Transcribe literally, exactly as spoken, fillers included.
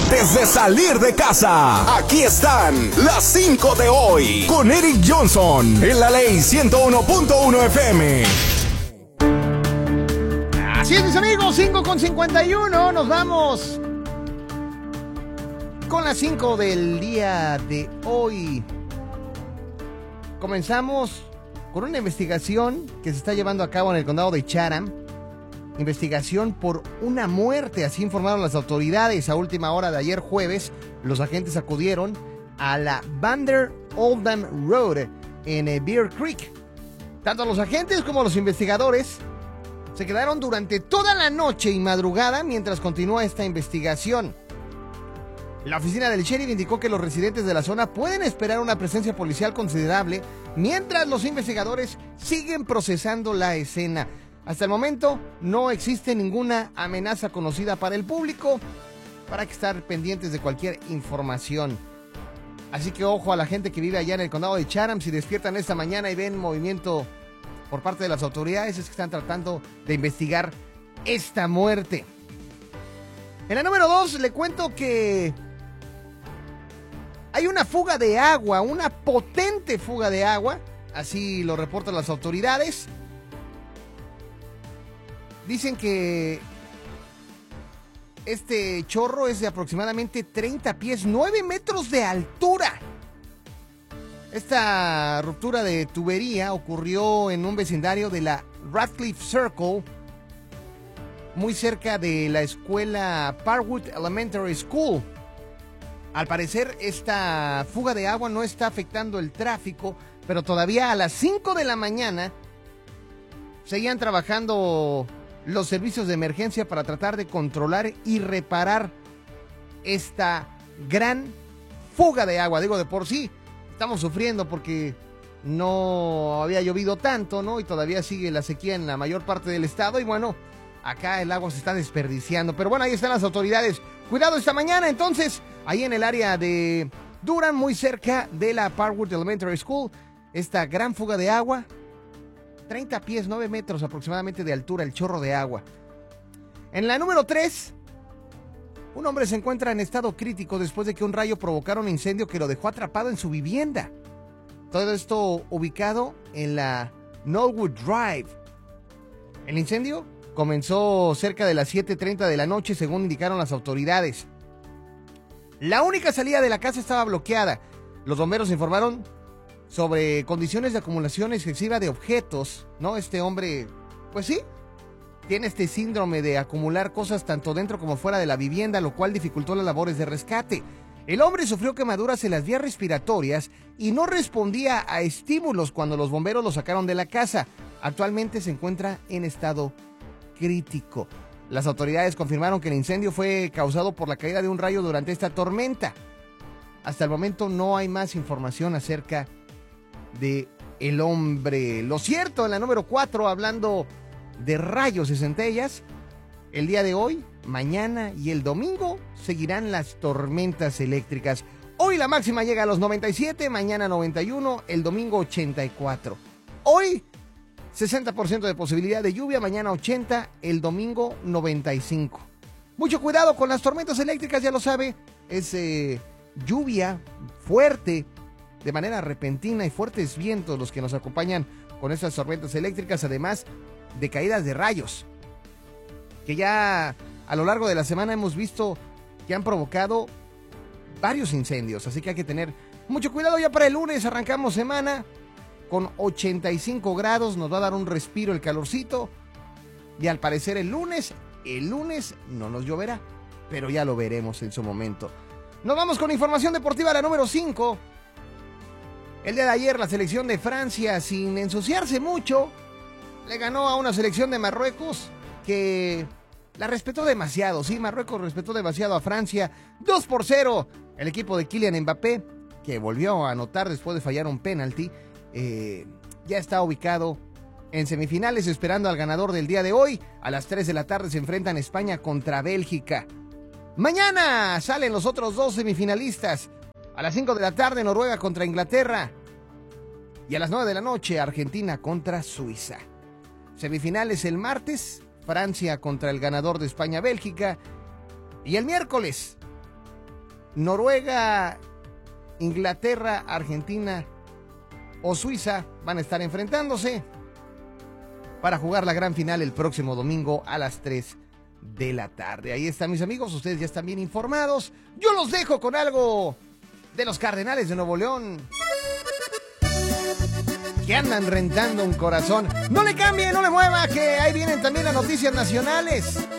Antes de salir de casa, aquí están las cinco de hoy con Eric Johnson en la Ley ciento uno punto uno F M. Así es, mis amigos, cinco con cincuenta y uno, nos vamos con las cinco del día de hoy. Comenzamos con una investigación que se está llevando a cabo en el condado de Chatham. Investigación por una muerte, así informaron las autoridades. A última hora de ayer jueves, los agentes acudieron a la Vander Oldham Road en eh, Bear Creek. Tanto los agentes como los investigadores se quedaron durante toda la noche y madrugada mientras continúa esta investigación. La oficina del sheriff indicó que los residentes de la zona pueden esperar una presencia policial considerable mientras los investigadores siguen procesando la escena. Hasta el momento no existe ninguna amenaza conocida para el público, para que estar pendientes de cualquier información. Así que ojo a la gente que vive allá en el condado de Chatham, si despiertan esta mañana y ven movimiento por parte de las autoridades, es que están tratando de investigar esta muerte. En la número dos le cuento que hay una fuga de agua, una potente fuga de agua, así lo reportan las autoridades. Dicen que este chorro es de aproximadamente treinta pies, nueve metros de altura. Esta ruptura de tubería ocurrió en un vecindario de la Radcliffe Circle, muy cerca de la escuela Parkwood Elementary School. Al parecer, esta fuga de agua no está afectando el tráfico, pero todavía a las cinco de la mañana seguían trabajando los servicios de emergencia para tratar de controlar y reparar esta gran fuga de agua. Digo, de por sí estamos sufriendo porque no había llovido tanto, ¿no? Y todavía sigue la sequía en la mayor parte del estado y bueno, acá el agua se está desperdiciando. Pero bueno, ahí están las autoridades. Cuidado esta mañana, entonces, ahí en el área de Durham, muy cerca de la Parkwood Elementary School, esta gran fuga de agua. treinta pies, nueve metros aproximadamente de altura, el chorro de agua. En la número tres, un hombre se encuentra en estado crítico después de que un rayo provocara un incendio que lo dejó atrapado en su vivienda. Todo esto ubicado en la Knollwood Drive. El incendio comenzó cerca de las siete treinta de la noche, según indicaron las autoridades. La única salida de la casa estaba bloqueada. Los bomberos informaron sobre condiciones de acumulación excesiva de objetos, ¿no? Este hombre, pues sí, tiene este síndrome de acumular cosas tanto dentro como fuera de la vivienda, lo cual dificultó las labores de rescate. El hombre sufrió quemaduras en las vías respiratorias y no respondía a estímulos cuando los bomberos lo sacaron de la casa. Actualmente se encuentra en estado crítico. Las autoridades confirmaron que el incendio fue causado por la caída de un rayo durante esta tormenta. Hasta el momento no hay más información acerca de el hombre. Lo cierto, en la número cuatro, hablando de rayos y centellas, el día de hoy, mañana y el domingo seguirán las tormentas eléctricas. Hoy la máxima llega a los noventa y siete, mañana noventa y uno, el domingo ochenta y cuatro. Hoy sesenta por ciento de posibilidad de lluvia, mañana ochenta, el domingo noventa y cinco. Mucho cuidado con las tormentas eléctricas, ya lo sabe, es eh, lluvia fuerte, de manera repentina y fuertes vientos los que nos acompañan con estas tormentas eléctricas, además de caídas de rayos, que ya a lo largo de la semana hemos visto que han provocado varios incendios, así que hay que tener mucho cuidado. Ya para el lunes arrancamos semana con ochenta y cinco grados, nos va a dar un respiro el calorcito, y al parecer el lunes, el lunes no nos lloverá, pero ya lo veremos en su momento. Nos vamos con información deportiva, la número cinco. El día de ayer la selección de Francia, sin ensuciarse mucho, le ganó a una selección de Marruecos que la respetó demasiado. Sí, Marruecos respetó demasiado a Francia. dos por cero. El equipo de Kylian Mbappé, que volvió a anotar después de fallar un penalti, eh, ya está ubicado en semifinales, esperando al ganador del día de hoy. A las tres de la tarde se enfrentan España contra Bélgica. Mañana salen los otros dos semifinalistas. A las cinco de la tarde, Noruega contra Inglaterra. Y a las nueve de la noche, Argentina contra Suiza. Semifinales el martes, Francia contra el ganador de España-Bélgica. Y el miércoles, Noruega, Inglaterra, Argentina o Suiza van a estar enfrentándose para jugar la gran final el próximo domingo a las tres de la tarde. Ahí están, mis amigos, ustedes ya están bien informados. Yo los dejo con algo de los Cardenales de Nuevo León, que andan rentando un corazón. No le cambie, no le mueva, que ahí vienen también las noticias nacionales.